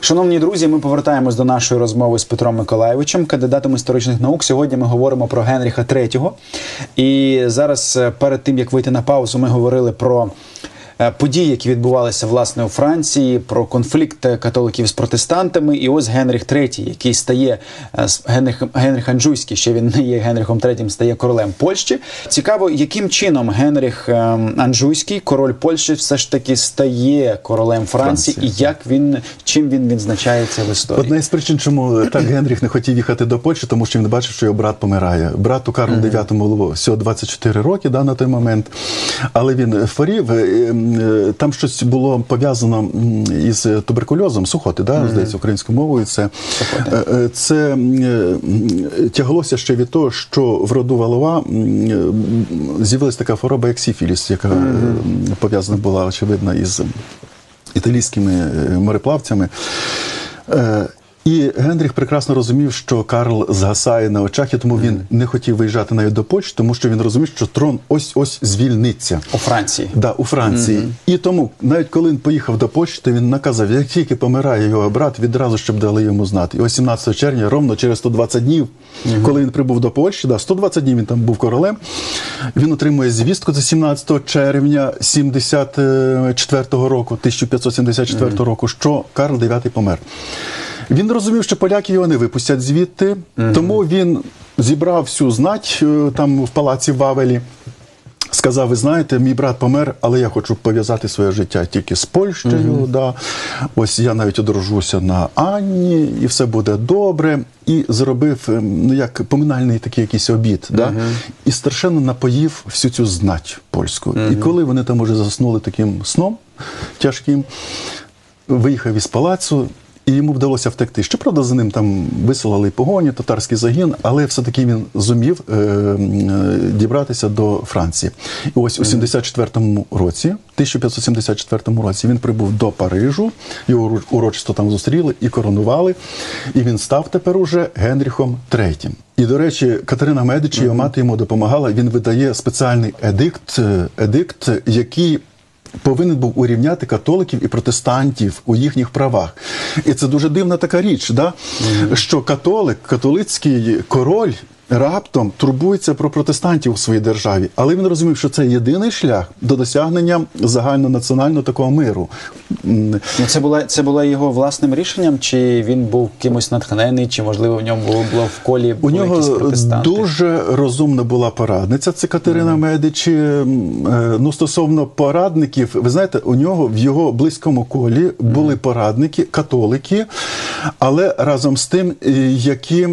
Шановні друзі, ми повертаємось до нашої розмови з Петром Миколайовичем, кандидатом історичних наук. Сьогодні ми говоримо про Генріха III. І зараз, перед тим, як вийти на паузу, ми говорили про події, які відбувалися, власне, у Франції, про конфлікт католиків з протестантами. І ось Генріх III, який стає, Генріх Анжуйський, ще він не є Генріхом III, стає королем Польщі. Цікаво, яким чином Генріх Анжуйський, король Польщі, все ж таки стає королем Франції, і чим він відзначається в історії? Одна із причин, чому так Генріх не хотів їхати до Польщі, тому що він бачив, що його брат помирає. Брату Карлу IX було всього 24 роки на той момент, але він хворів. Там щось було пов'язано із туберкульозом, сухоти, здається, українською мовою. Це тяглося ще від того, що в роду Валуа з'явилася така хвороба, як сифіліс, яка пов'язана була, очевидно, із італійськими мореплавцями. І Генріх прекрасно розумів, що Карл згасає на очах, і тому він не хотів виїжджати навіть до Польщі, тому що він розумів, що трон ось-ось звільниться. У Франції. Да, у Франції. І тому, навіть коли він поїхав до Польщі, то він наказав, як тільки помирає його брат, відразу, щоб дали йому знати. І ось 17 червня, ровно через 120 днів, коли він прибув до Польщі, 120 днів він там був королем, він отримує звістку, це 17 червня 1574 року, що Карл IX помер. Він розумів, що поляки його не випустять звідти, тому він зібрав всю знать там в палаці в Вавелі, сказав: ви знаєте, мій брат помер, але я хочу пов'язати своє життя тільки з Польщею, ось я навіть одружуся на Анні, і все буде добре. І зробив, як поминальний такий якийсь обід, і страшенно напоїв всю цю знать польську. І коли вони там уже заснули таким сном тяжким, виїхав із палацу, і йому вдалося втекти. Щоправда, за ним там висилали погоні, татарський загін, але все-таки він зумів дібратися до Франції. І ось у 1574 році він прибув до Парижу, його урочисто там зустріли і коронували, і він став тепер уже Генріхом III. І, до речі, Катерина Медичі, його мати, йому допомагала, він видає спеціальний едикт, який повинен був урівняти католиків і протестантів у їхніх правах. І це дуже дивна така річ, що католицький король раптом турбується про протестантів у своїй державі. Але він розумів, що це єдиний шлях до досягнення загальнонаціонального такого миру. Це було його власним рішенням? Чи він був кимось натхнений? Чи, можливо, в ньому було в колі якісь протестанти? У нього дуже розумна була порадниця. Це Катерина Медичі. Стосовно порадників, ви знаєте, у нього в його близькому колі були порадники, католики, але разом з тим, які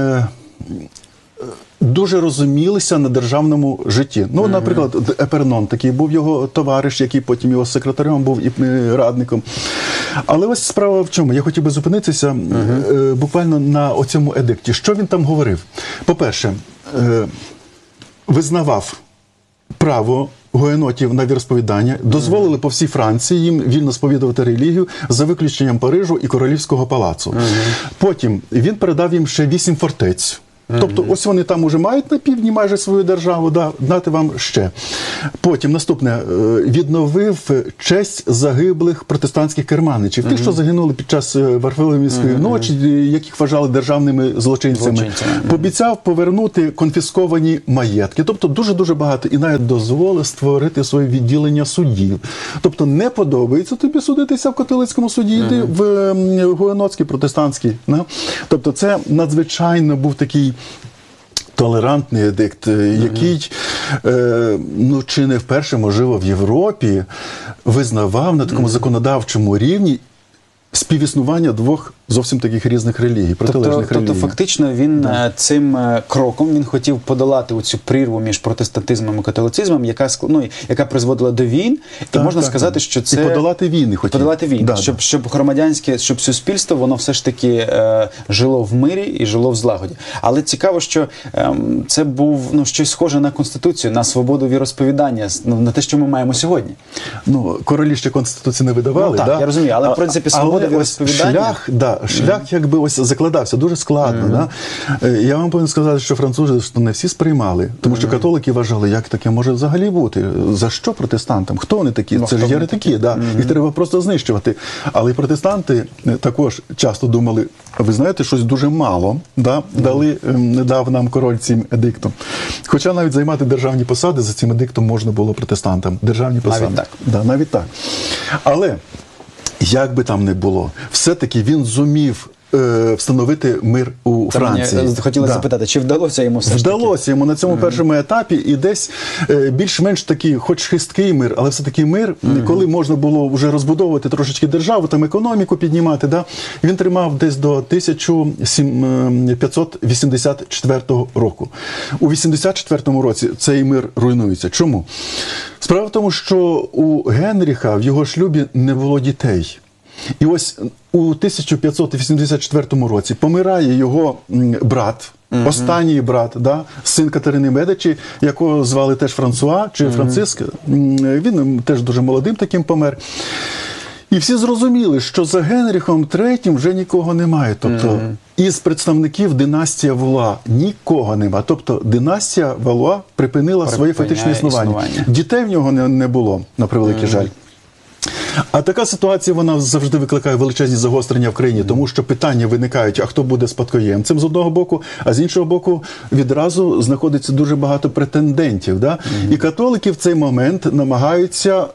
дуже розумілися на державному житті. Наприклад, Епернон, такий був його товариш, який потім його секретарем був і радником. Але ось справа в чому? Я хотів би зупинитися буквально на оцьому едикті. Що він там говорив? По-перше, визнавав право гуенотів на віросповідання, дозволили по всій Франції їм вільно сповідувати релігію, за виключенням Парижу і Королівського палацу. Потім він передав їм ще 8 фортець. Тобто, ось вони там уже мають на півдні майже свою державу, дати вам ще. Потім, наступне, відновив честь загиблих протестантських керманичів. Тих, що загинули під час Варфоломіївської ночі, яких вважали державними злочинцями. Пообіцяв повернути конфісковані маєтки. Тобто, дуже-дуже багато. І навіть дозволив створити своє відділення суддів. Тобто, не подобається тобі судитися в католицькому суді, йди в гуенотський, протестантський. Тобто, це надзвичайно був такий толерантний едикт, який, чи не вперше, можливо, в Європі визнавав на такому законодавчому рівні співіснування двох зовсім таких різних релігій, протилежних релігій. Тобто фактично він цим кроком він хотів подолати оцю прірву між протестантизмом і католицизмом, яка призводила до війн, і можна сказати, що це... І подолати війни хотів. Подолати війни, щоб громадянське, щоб суспільство, воно все ж таки жило в мирі і жило в злагоді. Але цікаво, що це був щось схоже на Конституцію, на свободу віросповідання, на те, що ми маємо сьогодні. Королі ще Конституції не видавали, я розумію, але в принципі свобода віросповідання... шлях якби ось закладався, дуже складно. Да? Я вам повинен сказати, що французи що не всі сприймали, тому що католики вважали, як таке може взагалі бути. За що протестантам? Хто вони такі? Це ж єретики, да? Їх треба просто знищувати. Але і протестанти також часто думали, ви знаєте, щось дуже мало не дав нам король цим едиктом. Хоча навіть займати державні посади за цим едиктом можна було протестантам. Державні посади. Навіть так. Да, навіть так. Але, як би там не було, все-таки він зумів встановити мир у Франції. Мені хотілося запитати, чи вдалося йому все ж таки? Вдалося йому на цьому першому етапі, і десь більш-менш такий, хоч хисткий мир, але все-таки мир, коли можна було вже розбудовувати трошечки державу, там економіку піднімати, да? Він тримав десь до 1584 року. У 84 році цей мир руйнується. Чому? Справа в тому, що у Генріха в його шлюбі не було дітей. І ось у 1584 році помирає його брат, останній брат, да, син Катерини Медичі, якого звали теж Франсуа чи Франциск. Він теж дуже молодим таким помер. І всі зрозуміли, що за Генріхом III вже нікого немає. Тобто із представників династія Валуа нікого немає. Тобто династія Валуа припинила своє фактичне існування. Дітей в нього не було, на превеликий жаль. А така ситуація, вона завжди викликає величезні загострення в країні, тому що питання виникають, а хто буде спадкоємцем з одного боку, а з іншого боку відразу знаходиться дуже багато претендентів. Да? І католики в цей момент намагаються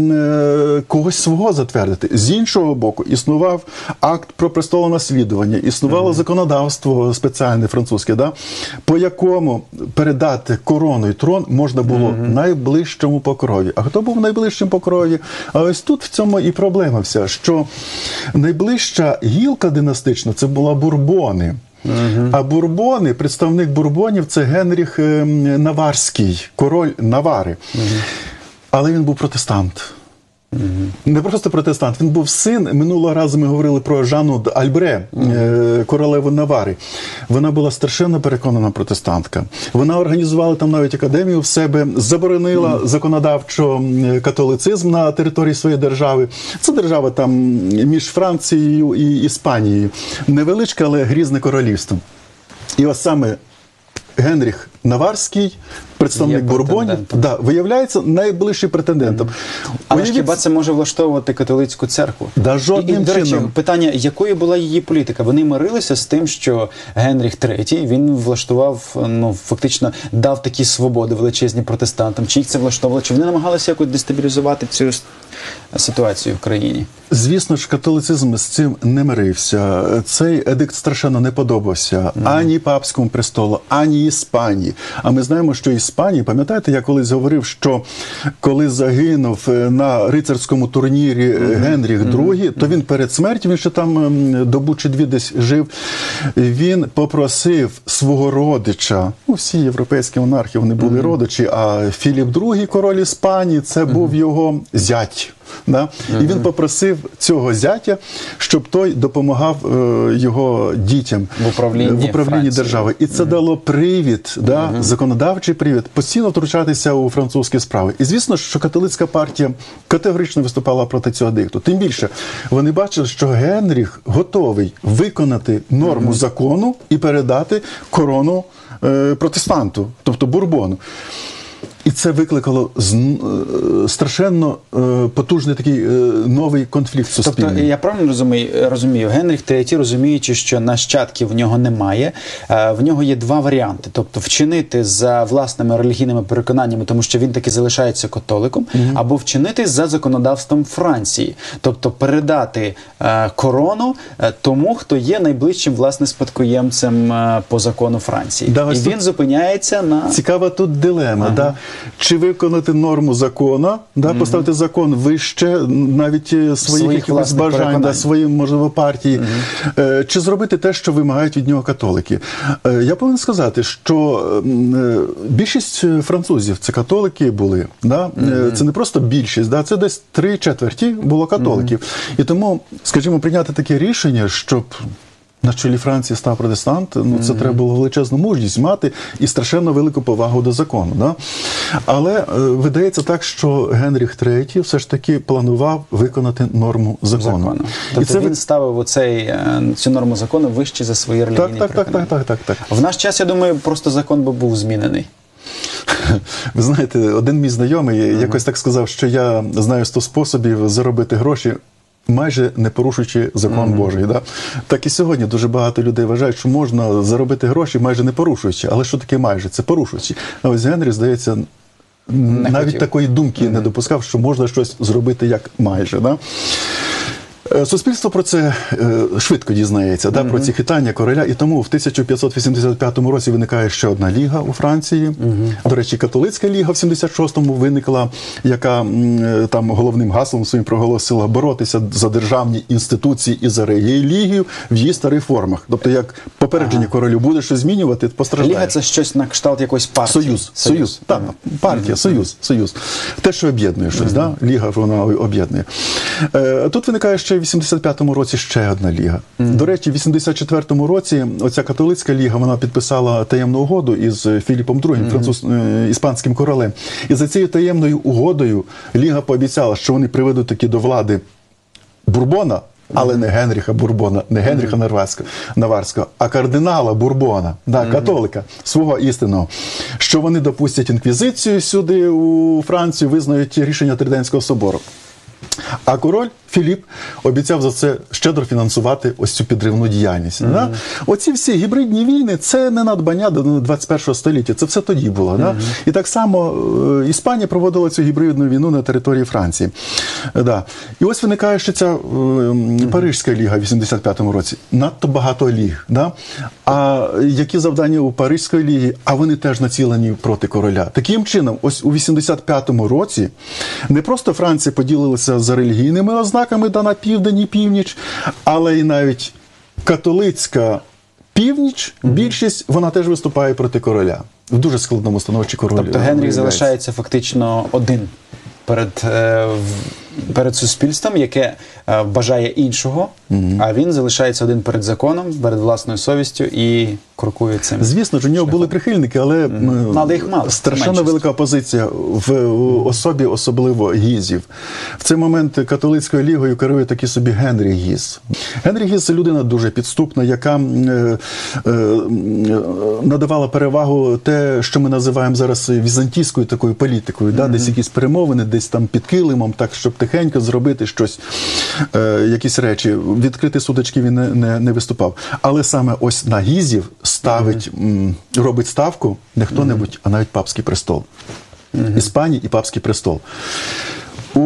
когось свого затвердити. З іншого боку, існував акт про престолонаслідування, існувало законодавство спеціальне французьке, да, по якому передати корону і трон можна було найближчому по крові. А хто був найближчим по крові? А ось тут в цьому і проблема вся, що найближча гілка династична – це була Бурбони. А Бурбони, представник Бурбонів – це Генріх Наварський, король Навари. Але він був протестант. Не просто протестант, він був син. Минулого разу ми говорили про Жанну д'Альбре, королеву Навари. Вона була страшенно переконана протестантка. Вона організувала там навіть академію в себе, заборонила законодавчо католицизм на території своєї держави. Це держава там між Францією і Іспанією. Невеличке, але грізне королівство. І ось саме Генріх Наварський, представник Бурбонів, виявляється найближчим претендентом. Але хіба це може влаштовувати католицьку церкву? Да, жодним чином. До речі, питання, якою була її політика? Вони мирилися з тим, що Генріх III, він влаштував, фактично дав такі свободи величезні протестантам. Чи їх це влаштовувало? Чи вони намагалися якось дестабілізувати цю ситуацію в країні? Звісно ж, католицизм з цим не мирився. Цей едикт страшенно не подобався ані папському престолу, ані Іспанії. А ми знаємо, що Іспанії, пам'ятаєте, я колись говорив, що коли загинув на рицарському турнірі Генріх II, то він перед смертю, він ще там добу чи дві десь жив, він попросив свого родича, всі європейські монархи, вони були родичі, а Філіп II, король Іспанії, це був його зять. Да? І він попросив цього зятя, щоб той допомагав його дітям в управлінні держави. І це дало привід, законодавчий привід, постійно втручатися у французькі справи. І звісно, що католицька партія категорично виступала проти цього едикту. Тим більше, вони бачили, що Генріх готовий виконати норму закону і передати корону протестанту, тобто Бурбону. І це викликало страшенно потужний такий новий конфлікт суспільний. Тобто, я правильно розумію, Генріх III, розуміючи, що нащадків в нього немає, в нього є два варіанти. Тобто, вчинити за власними релігійними переконаннями, тому що він таки залишається католиком, або вчинити за законодавством Франції. Тобто, передати корону тому, хто є найближчим, власне, спадкоємцем по закону Франції. Да, і він зупиняється на... Цікава тут дилема, да? Чи виконати норму закону, поставити закон вище навіть своїх якихось бажань, своїм, можливо, партії, чи зробити те, що вимагають від нього католики. Я повинен сказати, що більшість французів, це католики були, це не просто більшість, це десь 3/4 було католиків. І тому, скажімо, прийняти таке рішення, щоб на чолі Франції став протестант, ну це треба було величезну мужність мати і страшенно велику повагу до закону. Да? Але видається так, що Генріх III все ж таки планував виконати норму закону. Тобто він ставив цю норму закону вище за свої релігійні переконання. Так. В наш час, я думаю, просто закон би був змінений. Ви знаєте, один мій знайомий якось так сказав, що я знаю 100 способів заробити гроші, майже не порушуючи закон Божий. Да? Так і сьогодні дуже багато людей вважають, що можна заробити гроші, майже не порушуючи. Але що таке майже? Це порушуючи. А ось Генрі, здається, навіть такої думки не допускав, що можна щось зробити як майже. Да? Суспільство про це швидко дізнається, да, про ці хитання короля, і тому в 1585 році виникає ще одна ліга у Франції. До речі, католицька ліга в 76-му виникла, яка там головним гаслом своїм проголосила боротися за державні інституції і за релігію в її старих формах. Тобто, як попередження королю, буде щось змінювати, постраждає. Ліга – це щось на кшталт якоїсь партії. Союз. Так, партія, союз. Те, що об'єднує щось, да? Ліга, вона об'єднує. Тут виникає ще в 85-му році ще одна ліга. До речі, в 84-му році оця католицька ліга, вона підписала таємну угоду із Філіпом II, іспанським королем. І за цією таємною угодою ліга пообіцяла, що вони приведуть таки до влади Бурбона, але не Генріха Бурбона, не Генріха Наварського, а кардинала Бурбона, да, католика, свого істинного, що вони допустять інквізицію сюди, у Францію, визнають рішення Триденського собору. А король Філіп обіцяв за це щедро фінансувати ось цю підривну діяльність. Да? Оці всі гібридні війни – це не надбання до 21-го століття, це все тоді було. Да? І так само Іспанія проводила цю гібридну війну на території Франції. Да. І ось виникає ще ця Паризька ліга в 85-му році. Надто багато ліг. Да? А які завдання у Паризької ліги? А вони теж націлені проти короля. Таким чином, ось у 85-му році не просто Франція поділилася за релігійними ознаками, да, на південь і північ, але і навіть католицька північ, більшість, вона теж виступає проти короля. В дуже складному становищі король. Тобто Генріх залишається фактично один перед суспільством, яке бажає іншого, а він залишається один перед законом, перед власною совістю і крокує цим. Звісно ж, у нього були прихильники, але їх мало, страшенно велика опозиція в особі, особливо Гізів. В цей момент католицькою лігою керує такий собі Генрі Гіз. Генрі Гіз – це людина дуже підступна, яка надавала перевагу те, що ми називаємо зараз візантійською такою політикою, да? Десь якісь перемовини, десь там під килимом, так, щоб тихенько зробити щось, якісь речі. Відкрити судочки він не виступав. Але саме ось на Гізів робить ставку не хто-небудь, а навіть папський престол. Іспанії і папський престол. У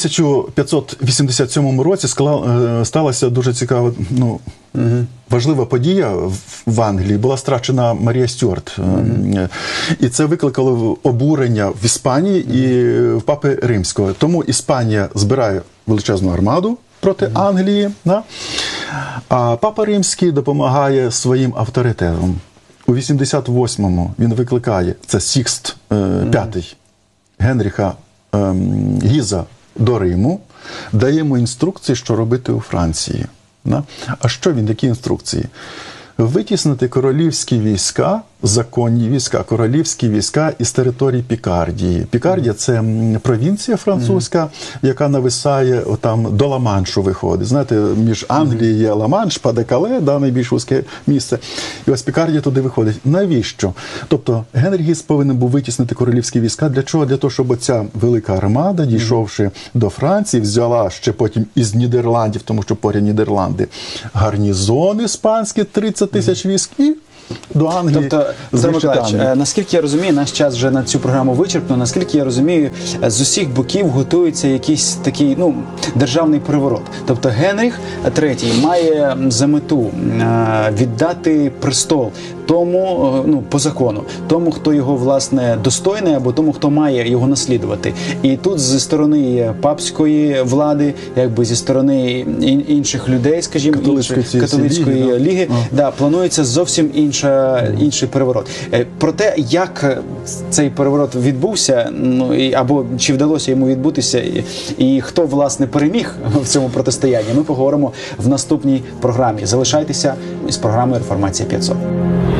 1587 році сталася дуже цікава, важлива подія в Англії. Була страчена Марія Стюарт. І це викликало обурення в Іспанії і в папи Римського. Тому Іспанія збирає величезну армаду проти Англії, да? А папа Римський допомагає своїм авторитетом. У 88-му він викликає, це Сікст V, Генріха Гіза до Риму, дає йому інструкції, що робити у Франції. Да? А що він, які інструкції? Витіснити королівські війська, законні війська, королівські війська із території Пікардії. Пікардія – це провінція французька, яка нависає там до Ла-Маншу виходить. Знаєте, між Англією є Ла-Манш, Паде-Кале, да, найбільш вузьке місце. І ось Пікардія туди виходить. Навіщо? Тобто Генрі Гіз повинен був витіснити королівські війська. Для чого? Для того, щоб оця велика армада, дійшовши до Франції, взяла ще потім із Нідерландів, тому що поряд Нідерланди, гарнізон іспанський, 30 тисяч військ і до Англії. Тобто, Петро Миколаївич, наскільки я розумію, наш час вже на цю програму вичерпно, наскільки я розумію, з усіх боків готується якийсь такий, державний переворот. Тобто Генріх III має за мету віддати престол тому, ну, по закону, тому, хто його, власне, достойний, або тому, хто має його наслідувати. І тут зі сторони папської влади, якби зі сторони інших людей, скажімо, католицької ліги, да, планується зовсім інший переворот. Про те, як цей переворот відбувся, ну, або чи вдалося йому відбутися, і хто, власне, переміг в цьому протистоянні, ми поговоримо в наступній програмі. Залишайтеся з програмою «Реформація 500».